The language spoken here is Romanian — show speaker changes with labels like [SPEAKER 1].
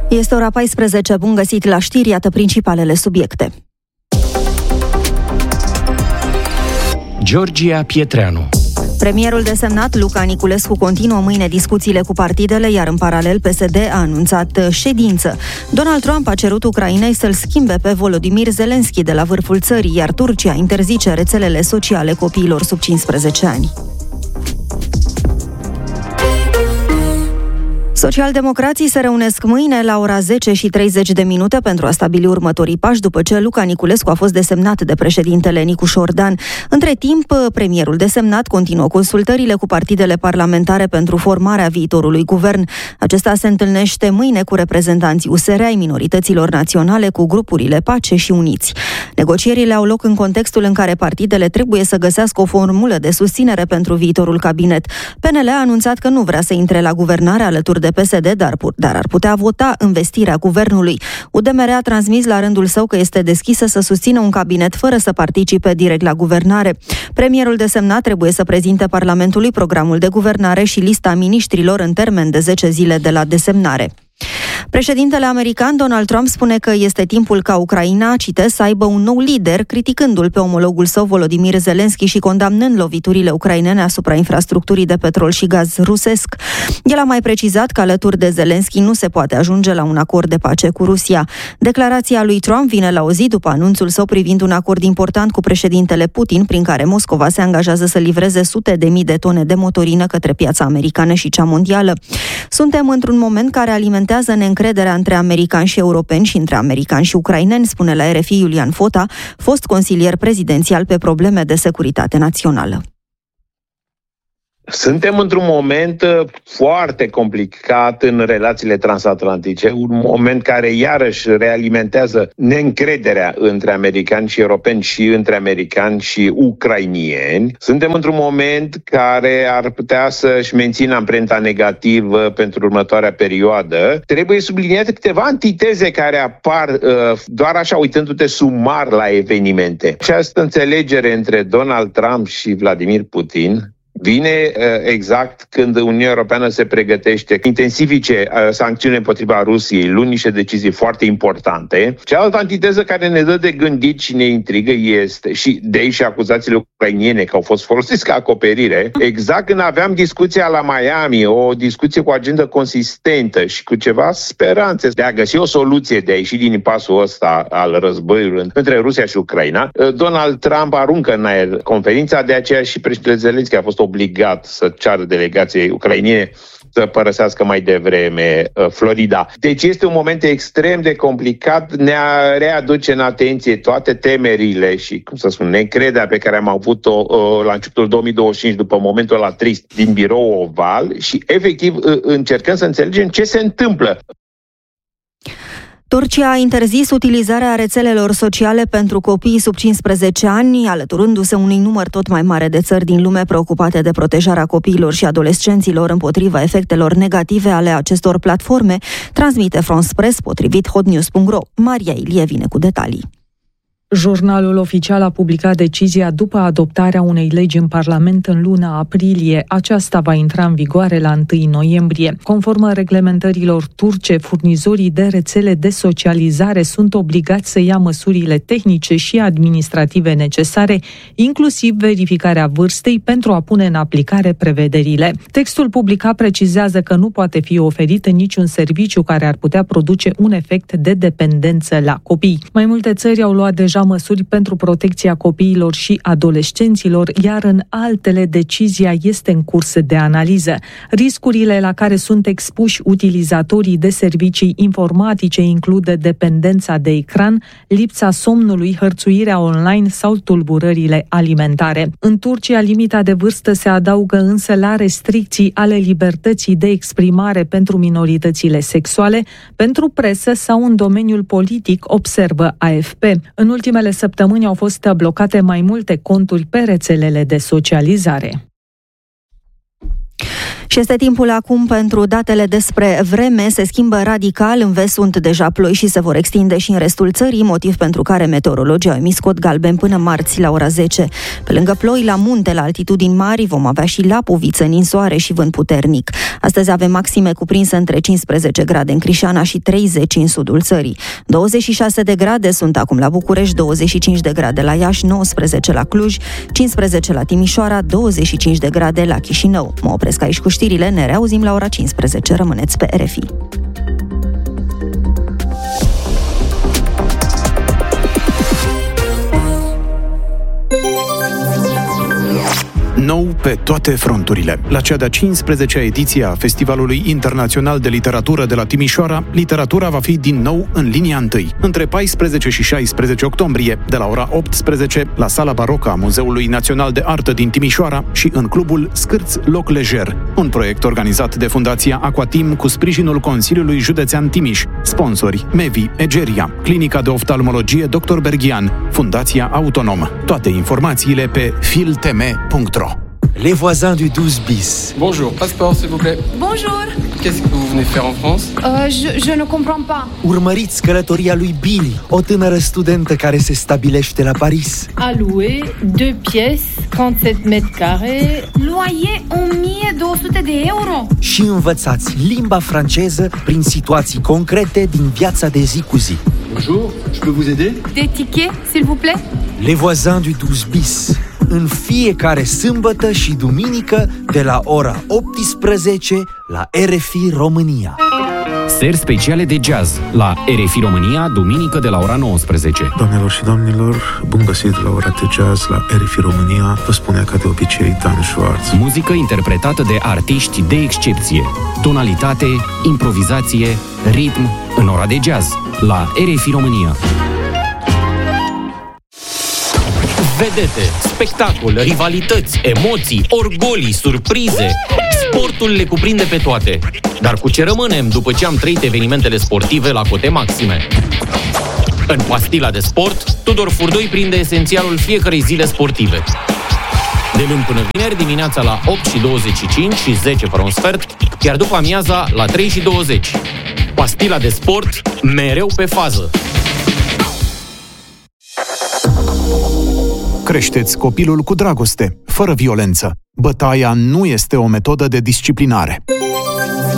[SPEAKER 1] Este ora 14, bun găsit la știri, iată principalele subiecte.
[SPEAKER 2] Georgia Pietreanu.
[SPEAKER 1] Premierul desemnat Luca Niculescu continuă mâine discuțiile cu partidele, iar în paralel PSD a anunțat ședință. Donald Trump a cerut Ucrainei să-l schimbe pe Volodymyr Zelensky de la vârful țării, iar Turcia interzice rețelele sociale copiilor sub 15 ani. Socialdemocrații se reunesc mâine la ora 10:30 pentru a stabili următorii pași după ce Luca Niculescu a fost desemnat de președintele Nicu Șordan. Între timp, premierul desemnat continuă consultările cu partidele parlamentare pentru formarea viitorului guvern. Acesta se întâlnește mâine cu reprezentanții USR ai minorităților naționale, cu grupurile Pace și Uniți. Negocierile au loc în contextul în care partidele trebuie să găsească o formulă de susținere pentru viitorul cabinet. PNL a anunțat că nu vrea să intre la guvernare alături de PSD, dar ar putea vota învestirea guvernului. UDMR a transmis la rândul său că este deschisă să susțină un cabinet fără să participe direct la guvernare. Premierul desemnat trebuie să prezinte Parlamentului programul de guvernare și lista miniștrilor în termen de 10 zile de la desemnare. Președintele american Donald Trump spune că este timpul ca Ucraina, citez, să aibă un nou lider, criticându-l pe omologul său Volodymyr Zelensky și condamnând loviturile ucrainene asupra infrastructurii de petrol și gaz rusesc. El a mai precizat că alături de Zelensky nu se poate ajunge la un acord de pace cu Rusia. Declarația lui Trump vine la o zi după anunțul său privind un acord important cu președintele Putin, prin care Moscova se angajează să livreze sute de mii de tone de motorină către piața americană și cea mondială. Suntem într-un moment care alimentează neîncrederea între americani și europeni și între americani și ucraineni, spune la RFI Iulian Fota, fost consilier prezidențial pe probleme de securitate națională.
[SPEAKER 3] Suntem într-un moment foarte complicat în relațiile transatlantice, un moment care iarăși realimentează neîncrederea între americani și europeni și între americani și ucrainieni. Suntem într-un moment care ar putea să-și mențină amprenta negativă pentru următoarea perioadă. Trebuie subliniate câteva antiteze care apar doar așa, uitându-te sumar la evenimente. Această înțelegere între Donald Trump și Vladimir Putin vine exact când Uniunea Europeană se pregătește să intensifice sancțiuni împotriva Rusiei, luând niște decizii foarte importante. Cealaltă antiteză care ne dă de gândit și ne intrigă este, și de aici acuzațiile ucrainiene că au fost folosiți ca acoperire, exact când aveam discuția la Miami, o discuție cu agendă consistentă și cu ceva speranțe de a găsi o soluție de a ieși din impasul ăsta al războiului între Rusia și Ucraina, Donald Trump aruncă în aer conferința, de aceea și președintele Zelensky a fost obligat să ceară delegației ucrainene să părăsească mai devreme Florida. Deci este un moment extrem de complicat, ne readuce în atenție toate temerile și, cum să spun, neîncrederea pe care am avut-o la începutul 2025 după momentul ăla trist din Birou Oval și efectiv încercăm să înțelegem ce se întâmplă.
[SPEAKER 1] Turcia a interzis utilizarea rețelelor sociale pentru copiii sub 15 ani, alăturându-se unui număr tot mai mare de țări din lume preocupate de protejarea copiilor și adolescenților împotriva efectelor negative ale acestor platforme, transmite France Press, potrivit hotnews.ro. Maria Ilie vine cu detalii.
[SPEAKER 4] Jurnalul oficial a publicat decizia după adoptarea unei legi în Parlament în luna aprilie. Aceasta va intra în vigoare la 1 noiembrie. Conform reglementărilor turce, furnizorii de rețele de socializare sunt obligați să ia măsurile tehnice și administrative necesare, inclusiv verificarea vârstei, pentru a pune în aplicare prevederile. Textul publicat precizează că nu poate fi oferit niciun serviciu care ar putea produce un efect de dependență la copii. Mai multe țări au luat deja măsuri pentru protecția copiilor și adolescenților, iar în altele decizia este în curs de analiză. Riscurile la care sunt expuși utilizatorii de servicii informatice includ dependența de ecran, lipsa somnului, hărțuirea online sau tulburările alimentare. În Turcia, limita de vârstă se adaugă însă la restricții ale libertății de exprimare pentru minoritățile sexuale, pentru presă sau în domeniul politic, observă AFP. În ultimele săptămâni au fost blocate mai multe conturi pe rețelele de socializare.
[SPEAKER 1] Și este timpul acum pentru datele despre vreme. Se schimbă radical, în vest sunt deja ploi și se vor extinde și în restul țării, motiv pentru care meteorologii au emis cod galben până marți la ora 10. Pe lângă ploi, la munte, la altitudini mari, vom avea și lapoviță, ninsoare și vânt puternic. Astăzi avem maxime cuprinse între 15 grade în Crișana și 30 în sudul țării. 26 de grade sunt acum la București, 25 de grade la Iași, 19 la Cluj, 15 la Timișoara, 25 de grade la Chișinău. Mă opresc aici cu știrile, ne reauzim la ora 15. Rămâneți pe RFI.
[SPEAKER 2] Nou pe toate fronturile. La cea de-a 15-a ediție a Festivalului Internațional de Literatură de la Timișoara, literatura va fi din nou în linia întâi, între 14 și 16 octombrie, de la ora 18, la Sala Barocă a Muzeului Național de Artă din Timișoara și în clubul Scârț Loc Lejer, un proiect organizat de Fundația Aquatim cu sprijinul Consiliului Județean Timiș, sponsori Mevi, Egeria, Clinica de Oftalmologie Dr. Berghian, Fundația Autonom. Toate informațiile pe filtm.ro.
[SPEAKER 5] Les voisins du 12 bis.
[SPEAKER 6] Bonjour, passeport s'il vous plaît.
[SPEAKER 7] Bonjour.
[SPEAKER 6] Qu'est-ce que vous venez faire en France?
[SPEAKER 7] Je ne comprends pas.
[SPEAKER 5] Urmăriți călătoria lui Billy, o tânără studentă care se stabilește la Paris.
[SPEAKER 8] À louer, 2 pièces, 37 mètres carrés.
[SPEAKER 7] Loyer 1200 de euro.
[SPEAKER 5] Și învățați limba franceză prin situații concrete din viața de zi cu zi.
[SPEAKER 6] Bonjour, je peux vous aider?
[SPEAKER 7] Des tickets, s'il vous plaît.
[SPEAKER 5] Les voisins du 12 bis. În fiecare sâmbătă și duminică de la ora 18 la RFI România.
[SPEAKER 9] Seri speciale de jazz la RFI România, duminică de la ora 19.
[SPEAKER 10] Doamnelor și domnilor, bun găsit la ora de jazz la RFI România. Vă spune ca de obicei Dan Schwartz.
[SPEAKER 9] Muzică interpretată de artiști de excepție. Tonalitate, improvizație, ritm în ora de jazz la RFI România. Vedete, spectacol, rivalități, emoții, orgolii, surprize. Sportul le cuprinde pe toate. Dar cu ce rămânem după ce am trăit evenimentele sportive la cote maxime? În Pastila de Sport, Tudor Furdoi prinde esențialul fiecărei zile sportive. De luni până vineri, dimineața la 8:25 și 10 fără un sfert, iar după amiaza la 3:20. Pastila de Sport, mereu pe fază.
[SPEAKER 2] Creșteți copilul cu dragoste, fără violență. Bătaia nu este o metodă de disciplinare.